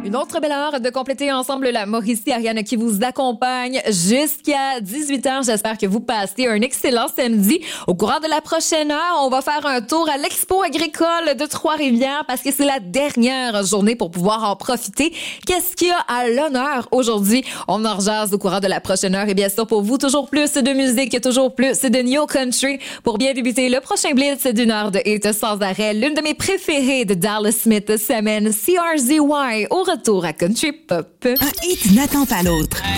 Une autre belle heure de compléter ensemble la Mauricie Ariane qui vous accompagne jusqu'à 18h. J'espère que vous passez un excellent samedi. Au courant de la prochaine heure, on va faire un tour à l'Expo agricole de Trois-Rivières parce que c'est la dernière journée pour pouvoir en profiter. Qu'est-ce qu'il y a à l'honneur aujourd'hui? On en rejase au courant de la prochaine heure. Et bien sûr, pour vous, toujours plus de musique, toujours plus de New Country pour bien débuter le prochain Blitz d'une heure de hit sans arrêt. L'une de mes préférées de Dallas Smith s'amène CRZY au retour à Country Pop. Un hit n'attend pas l'autre.